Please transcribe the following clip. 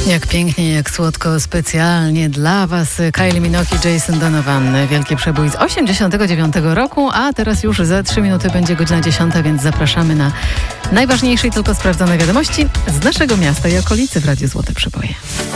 Jak pięknie, jak słodko, specjalnie dla Was Kylie Minogue i Jason Donovan. Wielki przebój z 89 roku, a teraz już za 3 minuty będzie godzina 10, więc zapraszamy na najważniejsze i tylko sprawdzone wiadomości z naszego miasta i okolicy w Radiu Złote Przeboje.